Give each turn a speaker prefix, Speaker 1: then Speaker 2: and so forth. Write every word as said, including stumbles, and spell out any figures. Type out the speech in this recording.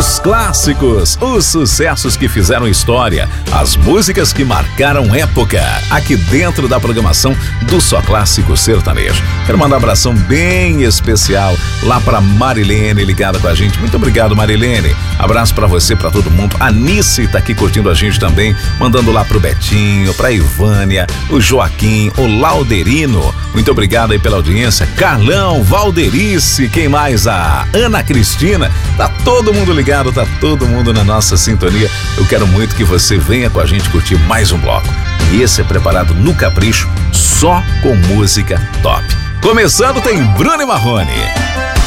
Speaker 1: Os clássicos, os sucessos que fizeram história, as músicas que marcaram época, aqui dentro da programação do Só Clássico Sertanejo. Quero mandar um abração bem especial lá pra Marilene, ligada com a gente. Muito obrigado, Marilene. Abraço pra você, pra todo mundo. A Nice tá aqui curtindo a gente também, mandando lá pro Betinho, pra Ivânia, o Joaquim, o Lauderino. Muito obrigado aí pela audiência. Carlão, Valderice, quem mais? A Ana Cristina. Tá todo mundo ligado, tá todo mundo na nossa sintonia. Eu quero muito que você venha com a gente curtir mais um bloco. E esse é preparado no capricho, só com música top. Começando tem Bruno e Marrone.